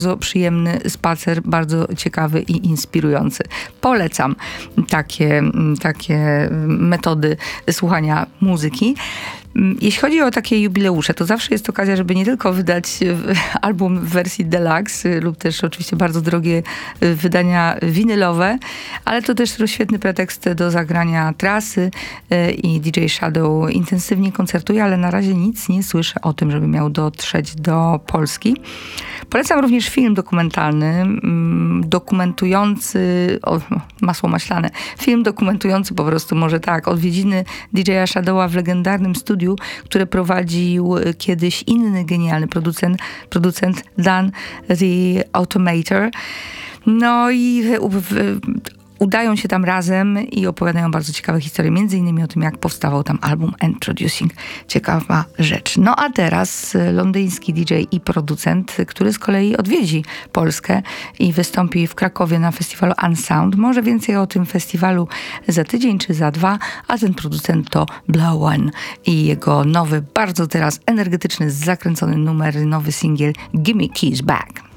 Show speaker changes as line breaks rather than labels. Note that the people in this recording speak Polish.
Bardzo przyjemny spacer, bardzo ciekawy i inspirujący. Polecam takie metody słuchania muzyki. Jeśli chodzi o takie jubileusze, to zawsze jest okazja, żeby nie tylko wydać album w wersji deluxe lub też oczywiście bardzo drogie wydania winylowe, ale to też świetny pretekst do zagrania trasy i DJ Shadow intensywnie koncertuje, ale na razie nic nie słyszę o tym, żeby miał dotrzeć do Polski. Polecam również film dokumentalny, dokumentujący, masło maślane, film dokumentujący po prostu może tak, odwiedziny DJ-a Shadowa w legendarnym studiu, które prowadził kiedyś inny genialny producent Dan the Automator. No i udają się tam razem i opowiadają bardzo ciekawe historie, między innymi o tym, jak powstawał tam album Introducing. Ciekawa rzecz. No a teraz londyński DJ i producent, który z kolei odwiedzi Polskę i wystąpi w Krakowie na festiwalu Unsound. Może więcej o tym festiwalu za tydzień czy za 2, a ten producent to Blow One i jego nowy, bardzo teraz energetyczny, zakręcony numer, nowy singiel Gimme Keys Back.